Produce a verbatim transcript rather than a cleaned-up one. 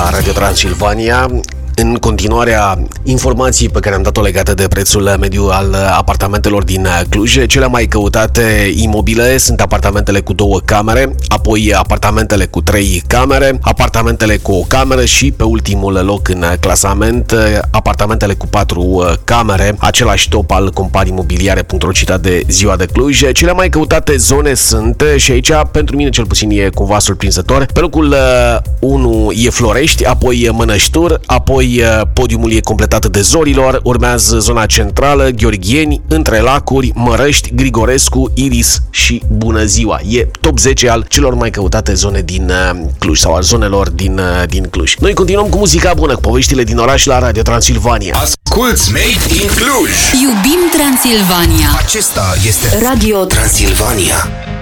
la Radio Transilvania. În continuarea informații pe care am dat-o legate de prețul mediu al apartamentelor din Cluj, cele mai căutate imobile sunt apartamentele cu două camere, apoi apartamentele cu trei camere, apartamentele cu o cameră și, pe ultimul loc în clasament, apartamentele cu patru camere, același top al companii imobiliare punct ro citat de Ziua de Cluj. Cele mai căutate zone sunt, și aici pentru mine cel puțin e cumva surprinzător, pe locul unu e Florești, apoi Mănăștur, apoi podiumul e completat de Zorilor, urmează zona centrală, Gheorgheni, Între Lacuri, Mărăști, Grigorescu, Iris și Bună Ziua. E top zece al celor mai căutate zone din Cluj sau al zonelor din, din Cluj. Noi continuăm cu muzica bună, cu poveștile din oraș la Radio Transilvania. Asculți Made in Cluj! Iubim Transilvania! Acesta este Radio Transilvania.